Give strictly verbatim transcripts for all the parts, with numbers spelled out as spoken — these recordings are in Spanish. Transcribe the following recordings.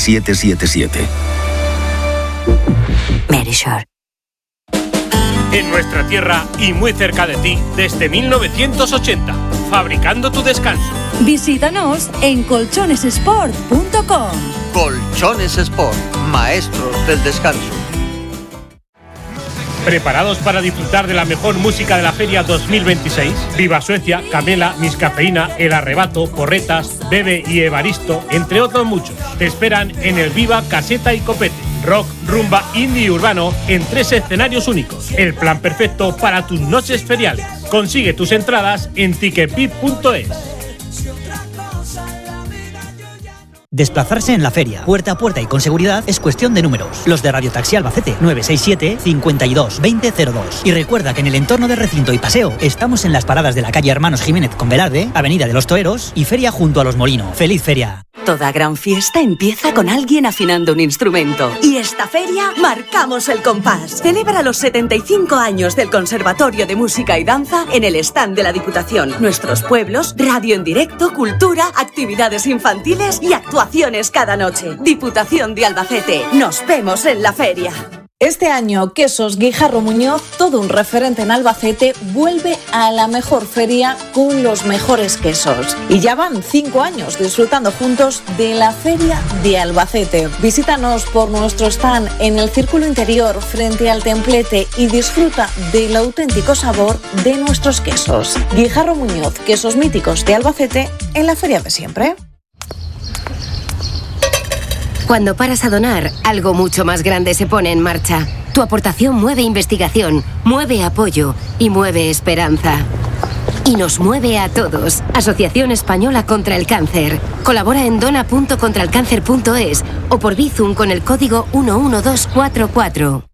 siete siete siete. Medisure. En nuestra tierra y muy cerca de ti desde mil novecientos ochenta, fabricando tu descanso. Visítanos en colchones sport punto com. Colchones Sport, maestros del descanso. ¿Preparados para disfrutar de la mejor música de la Feria dos mil veintiséis? Viva Suecia, Camela, Miscafeína, El Arrebato, Porretas, Bebe y Evaristo, entre otros muchos. Te esperan en el Viva Caseta y Copete. Rock, rumba, indie y urbano en tres escenarios únicos. El plan perfecto para tus noches feriales. Consigue tus entradas en ticketpip punto es. Desplazarse en la feria, puerta a puerta y con seguridad, es cuestión de números. Los de Radio Taxi Albacete, nueve seis siete, cincuenta y dos, veinte cero dos. Y recuerda que en el entorno del recinto y paseo estamos en las paradas de la calle Hermanos Jiménez con Velarde, Avenida de los Toeros y Feria junto a Los Molinos. ¡Feliz feria! Toda gran fiesta empieza con alguien afinando un instrumento. Y esta feria marcamos el compás. Celebra los setenta y cinco años del Conservatorio de Música y Danza en el stand de la Diputación. Nuestros pueblos, radio en directo, cultura, actividades infantiles y actuaciones cada noche. Diputación de Albacete. Nos vemos en la feria. Este año, Quesos Guijarro Muñoz, todo un referente en Albacete, vuelve a la mejor feria con los mejores quesos. Y ya van cinco años disfrutando juntos de la Feria de Albacete. Visítanos por nuestro stand en el Círculo Interior frente al Templete y disfruta del auténtico sabor de nuestros quesos. Guijarro Muñoz, quesos míticos de Albacete en la feria de siempre. Cuando paras a donar, algo mucho más grande se pone en marcha. Tu aportación mueve investigación, mueve apoyo y mueve esperanza. Y nos mueve a todos. Asociación Española contra el Cáncer. Colabora en dona punto contra el cáncer punto es o por Bizum con el código uno uno dos cuatro cuatro.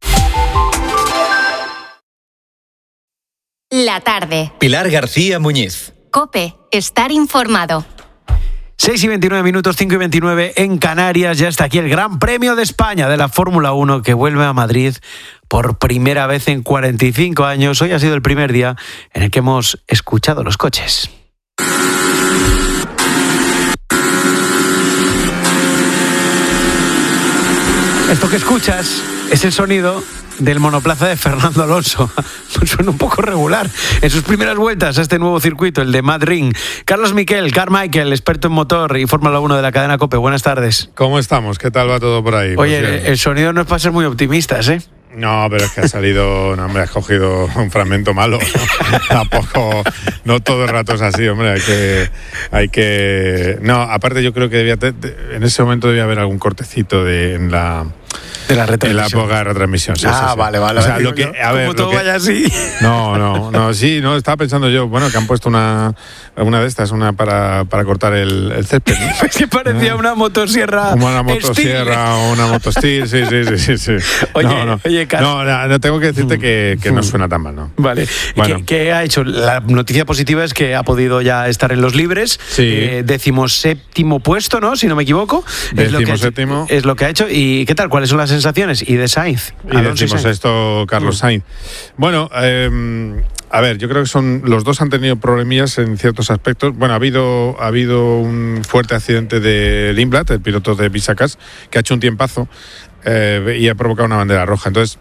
La tarde. Pilar García Muñiz. COPE. Estar informado. seis y veintinueve minutos, cinco y veintinueve en Canarias. Ya está aquí el Gran Premio de España de la Fórmula uno que vuelve a Madrid por primera vez en cuarenta y cinco años. Hoy ha sido el primer día en el que hemos escuchado los coches. Esto que escuchas es el sonido del monoplaza de Fernando Alonso. Suena un poco regular en sus primeras vueltas a este nuevo circuito, el de Mad Ring. Carlos Miquel, Carmichael, experto en motor y Fórmula uno de la cadena COPE. Buenas tardes. ¿Cómo estamos? ¿Qué tal va todo por ahí? Oye, pues el, el sonido no es para ser muy optimistas, ¿eh? No, pero es que ha salido, no, hombre, has cogido un fragmento malo. Tampoco, no todo el rato es así, hombre, hay que, hay que, no, aparte yo creo que debía, en ese momento debía haber algún cortecito de, en la, de la retransmisión. En la época de retransmisión, sí, ah, sí, sí. vale, vale. O sea, lo que, a ver, como todo que, vaya así. No, no, no, sí, no, estaba pensando yo, bueno, que han puesto una, una de estas, una para, para cortar el, el césped, ¿no? Pues que parecía una motosierra. Como una motosierra o una motostil, sí, sí, sí, sí, sí. Oye, no, no, oye, Carlos. no, no, no, tengo que decirte que, que no suena tan mal, ¿no? Vale. Bueno. ¿Qué, ¿Qué ha hecho? La noticia positiva es que ha podido ya estar en los libres. Sí. Eh, decimoséptimo puesto, ¿no? Si no me equivoco. Es lo, que ha hecho, Decimoséptimo. es lo que ha hecho. ¿Y qué tal? ¿Cuáles son las sensaciones? Y de Sainz. Y decimos esto, Carlos Sainz. Bueno, eh, a ver, yo creo que son los dos han tenido problemillas en ciertos aspectos. Bueno, ha habido ha habido un fuerte accidente de Lindblad, el piloto de Bisacas, que ha hecho un tiempazo eh, y ha provocado una bandera roja. Entonces,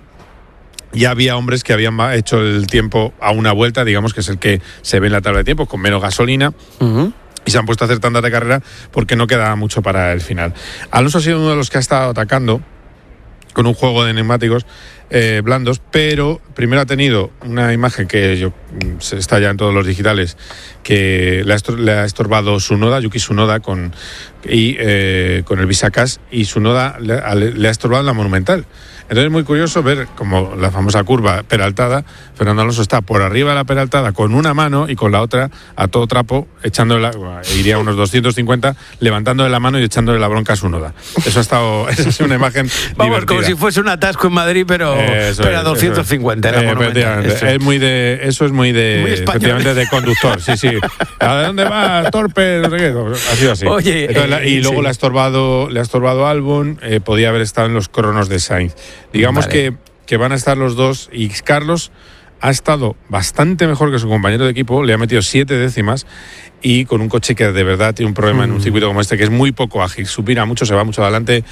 ya había hombres que habían hecho el tiempo a una vuelta, digamos que es el que se ve en la tabla de tiempos, con menos gasolina. Uh-huh. Y se han puesto a hacer tandas de carrera porque no quedaba mucho para el final. Alonso ha sido uno de los que ha estado atacando con un juego de neumáticos eh, blandos, pero primero ha tenido una imagen que yo, se está ya en todos los digitales, que le ha, estor- le ha estorbado Tsunoda, Yuki Tsunoda, con, y, eh, con el Bisacas, y Tsunoda le, le ha estorbado en la Monumental. Entonces es muy curioso ver como la famosa curva peraltada, Fernando Alonso está por arriba de la peraltada con una mano y con la otra a todo trapo, echándole la, iría a unos doscientos cincuenta, levantándole la mano y echándole la bronca a Tsunoda. Eso ha estado, esa es una imagen Vamos, divertida. como si fuese un atasco en Madrid, pero, Eso pero es, a doscientos cincuenta. Eso es, efectivamente. Eso. Es muy de, eso es muy de, Muy efectivamente, de conductor, sí, sí. ¿A dónde va? Torpe, no sé qué. Ha sido así. Oye, Entonces, la, y eh, luego sí. le ha estorbado, le ha estorbado Albon, eh, podía haber estado en los cronos de Sainz. Digamos Vale. que, que van a estar los dos, y Carlos ha estado bastante mejor que su compañero de equipo, le ha metido siete décimas, y con un coche que de verdad tiene un problema mm. en un circuito como este, que es muy poco ágil, supina mucho, se va mucho adelante,